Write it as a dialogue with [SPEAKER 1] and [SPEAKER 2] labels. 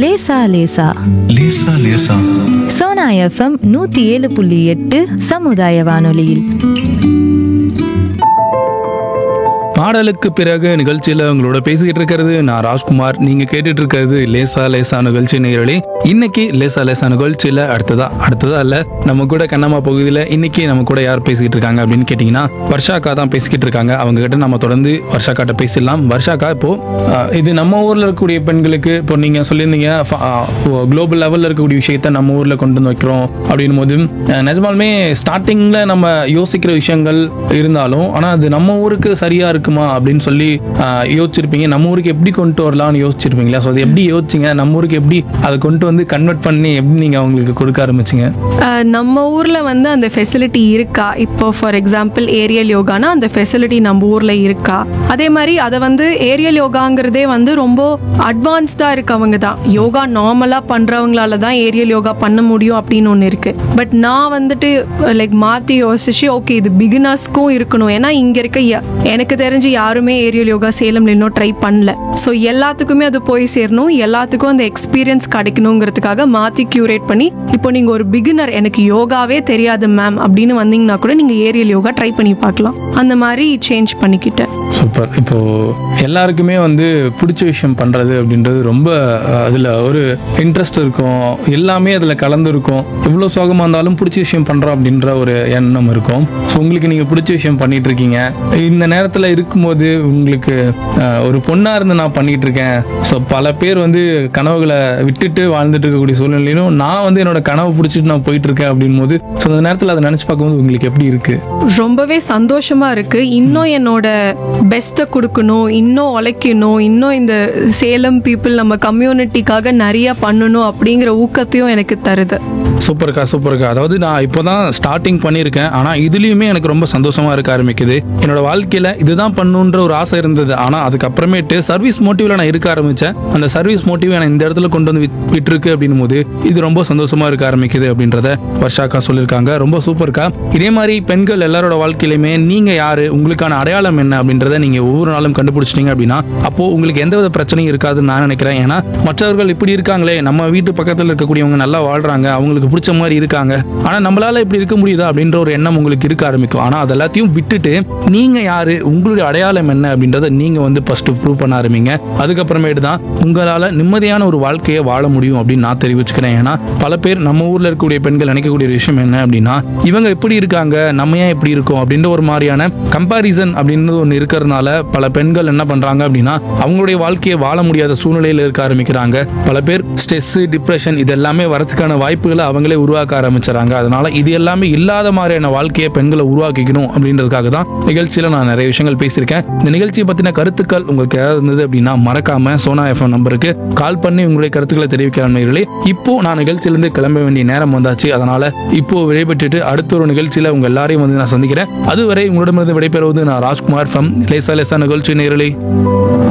[SPEAKER 1] லேசா லேசா
[SPEAKER 2] லேசா லேசா
[SPEAKER 1] சோனா எஃப்எம் 107.8 சமுதாய வானொலியில்.
[SPEAKER 3] பாடலுக்கு பிறகு நிகழ்ச்சியில் உங்களோட பேசிக்கிட்டு இருக்கிறது நான் ராஜ்குமார். நீங்க கேட்டுட்டு இருக்கிறது லேசா லேசா நிகழ்ச்சி நேயர்களே. இன்னைக்கு லேசா லேசா நிகழ்ச்சியில அடுத்ததா இல்ல நம்ம கூட கண்ணம்மா பகுதியில் இன்னைக்கு நம்ம கூட யார் பேசிக்கிட்டு இருக்காங்க அப்படின்னு கேட்டீங்கன்னா வர்ஷாக்கா தான் பேசிக்கிட்டு இருக்காங்க. அவங்க கிட்ட நம்ம தொடர்ந்து வர்ஷாக்காட்ட பேசிடலாம். வர்ஷாக்கா, இப்போ இது நம்ம ஊர்ல இருக்கக்கூடிய பெண்களுக்கு இப்போ நீங்க சொல்லியிருந்தீங்க குளோபல் லெவல்ல இருக்கக்கூடிய விஷயத்த நம்ம ஊர்ல கொண்டு வந்து வைக்கிறோம் அப்படின் போது நிஜமாலுமே ஸ்டார்டிங்ல நம்ம யோசிக்கிற விஷயங்கள் இருந்தாலும் ஆனா அது நம்ம ஊருக்கு சரியா இருக்குமா அப்படின்னு சொல்லி யோசிச்சிருப்பீங்க. நம்ம ஊருக்கு எப்படி கொண்டு வரலாம்னு யோசிச்சிருப்பீங்களா? ஸோ அது எப்படி யோசிச்சிங்க? நம்ம ஊருக்கு எப்படி அதை கொண்டு வந்து கன்வெர்ட் பண்ணி எப்படி நீங்க அவங்களுக்கு கொடுக்க ஆரம்பிச்சிங்க?
[SPEAKER 4] நம்ம ஊர்ல வந்து அந்த ஃபெசிலிட்டி இருக்கா? இப்போ ஃபார் எக்ஸாம்பிள் ஏரியல் யோகானா அந்த ஃபெசிலிட்டி நம்ம ஊர்ல இருக்கா? அதே மாதிரி அதை வந்து ஏரியல் யோகாங்கிறதே வந்து ரொம்ப அட்வான்ஸ்டா இருக்கவங்க தான் யோகா நார்மலா பண்றவங்களால தான் ஏரியல் யோகா பண்ண முடியும் அப்படின்னு ஒன்று இருக்கு. பட் நான் வந்துட்டு லைக் மாத்தி யோசிச்சு ஓகே இது பிகினர்ஸ்க்கும் இருக்கணும். ஏன்னா இங்க இருக்க எனக்கு தெரிஞ்சு யாருமே ஏரியல் யோகா சேலம்ல இன்னும் ட்ரை பண்ணல. ஸோ எல்லாத்துக்குமே அது போய் சேரணும், எல்லாத்துக்கும் அந்த எக்ஸ்பீரியன்ஸ் கிடைக்கணுங்கிறதுக்காக மாற்றி கியூரேட் பண்ணி இப்போ நீங்கள் ஒரு பிகினர் எனக்கு யோகாவே தெரியாது மேம் அப்படின்னு வந்தீங்கன்னா கூட நீங்கள் ஏரியல் யோகா ட்ரை பண்ணி பார்க்கலாம். அந்த மாதிரி சேஞ்ச் பண்ணிக்கிட்டேன்.
[SPEAKER 3] சூப்பர். இப்போ எல்லாருக்குமே வந்து பிடிச்ச விஷயம் பண்றது அப்படின்றது ரொம்ப அதுல ஒரு இன்ட்ரெஸ்ட் இருக்கும், எல்லாமே அதுல கலந்து இருக்கும். எவ்வளவு சோகமா இருந்தாலும் பிடிச்ச விஷயம் பண்றோம் அப்படின்ற ஒரு எண்ணம் இருக்கும். ஸோ உங்களுக்கு நீங்க பிடிச்ச விஷயம் பண்ணிட்டு இருக்கீங்க. இந்த நேரத்துல இருக்கும்போது உங்களுக்கு ஒரு பொண்ணா இருந்து நான் பண்ணிட்டு இருக்கேன். ஸோ பல பேர் வந்து கனவுகளை விட்டுட்டு வாழ்ந்துட்டு இருக்கக்கூடிய சூழ்நிலையிலும் நான் வந்து என்னோட கனவு பிடிச்சிட்டு நான் போயிட்டு இருக்கேன் அப்படின் போது ஸோ அந்த நேரத்தில் அதை நினைச்சு பார்க்கும்போது உங்களுக்கு எப்படி இருக்கு?
[SPEAKER 4] ரொம்பவே சந்தோஷமா இருக்கு. இன்னும் என்னோட பெஸ்ட்டை கொடுக்கணும், இன்னும் உழைக்கணும், இன்னும் இந்த சேலம் பீப்புள் நம்ம கம்யூனிட்டிக்காக நிறைய பண்ணணும் அப்படிங்கிற ஊக்கத்தையும் எனக்கு தருது.
[SPEAKER 3] சூப்பர்க்கா. அதாவது நான் இப்போதான் ஸ்டார்டிங் பண்ணியிருக்கேன். ஆனால் இதுலேயுமே எனக்கு ரொம்ப சந்தோஷமா இருக்க ஆரம்பிக்குது. என்னோட வாழ்க்கையில் இதுதான் பண்ணுன்ற ஒரு ஆசை இருந்தது. ஆனால் அதுக்கப்புறமேட்டு சர்வீஸ் மோட்டிவ்ல நான் இருக்க ஆரம்பித்தேன். அந்த சர்வீஸ் மோட்டிவ் நான் இந்த இடத்துல கொண்டு வந்து விட்டுருக்கு அப்படின்னும் போது இது ரொம்ப சந்தோஷமா இருக்க ஆரம்பிக்குது அப்படின்றத வர்ஷாக்கா சொல்லியிருக்காங்க. ரொம்ப சூப்பர்க்கா. இதே மாதிரி பெண்கள் எல்லாரோட வாழ்க்கையிலுமே நீங்க யாரு, உங்களுக்கான அடையாளம் என்ன அப்படின்றத நீங்க ஒவ்வொரு நாளும் கண்டுபிடிச்சிட்டீங்க அப்படின்னா அப்போ உங்களுக்கு எந்தவித பிரச்சனையும் இருக்காதுன்னு நான் நினைக்கிறேன். ஏன்னா மற்றவர்கள் இப்படி இருக்காங்களே, நம்ம வீட்டு பக்கத்தில் இருக்கக்கூடியவங்க நல்லா வாழ்றாங்க, அவங்களுக்கு பிடிச்ச மாதிரி இருக்காங்க, ஆனா நம்மளால இப்படி இருக்க முடியுதா அப்படின்ற ஒரு எண்ணம் உங்களுக்கு இருக்க ஆரம்பிக்கும். ஆனா அது எல்லாத்தையும் விட்டுட்டு நீங்க யாரு, உங்களுடைய அடையாளம் என்ன அப்படின்றத நீங்க வந்து ஃபர்ஸ்ட் ப்ரூவ் பண்ண ஆரம்பிங்க. அதுக்கப்புறமேட்டு தான் உங்களால நிம்மதியான ஒரு வாழ்க்கையை வாழ முடியும் அப்படின்னு நான் தெரிவிச்சுக்கிறேன். ஏன்னா பல பேர் நம்ம ஊர்ல இருக்கக்கூடிய பெண்கள் நினைக்கக்கூடிய விஷயம் என்ன அப்படின்னா இவங்க எப்படி இருக்காங்க, நம்ம ஏன் எப்படி இருக்கோம் அப்படின்ற ஒரு மாதிரியான கம்பாரிசன் அப்படின்னு ஒன்று இருக்கிறதுனால பல பெண்கள் என்ன பண்றாங்க அப்படின்னா அவங்களுடைய வாழ்க்கையை வாழ முடியாத சூழ்நிலையில இருக்க ஆரம்பிக்கிறாங்க. பல பேர் ஸ்ட்ரெஸ், டிப்ரெஷன் இது எல்லாமே வரதுக்கான வாய்ப்புகளை அவங்களே உருவாக்க ஆரம்பிச்சாங்க. அதனால இது எல்லாமே இல்லாத மாதிரியான வாழ்க்கையை பெண்களை உருவாக்கிக்கணும் அப்படின்றதுக்காக தான் நிகழ்ச்சியில நான் நிறைய விஷயங்கள் பேசியிருக்கேன். இந்த நிகழ்ச்சியை பத்தின கருத்துக்கள் உங்களுக்கு ஏதாவது இருந்தது அப்படின்னா மறக்காம சோனா எஃப்எம் நம்பருக்கு கால் பண்ணி உங்களுடைய கருத்துக்களை தெரிவிக்கலாம் நேயர்களே. இப்போ நான் நிகழ்ச்சியிலிருந்து கிளம்ப வேண்டிய நேரம் வந்தாச்சு. அதனால இப்போ விடைபெற்றுட்டு அடுத்த ஒரு நிகழ்ச்சியில உங்க எல்லாரையும் வந்து நான் சந்திக்கிறேன். அதுவரை உங்களிடமிருந்து விடைபெறுவது நான் ராஜ்குமார் ஃப்ரம் லேசா லேசா நிகழ்ச்சி நேயர்களே.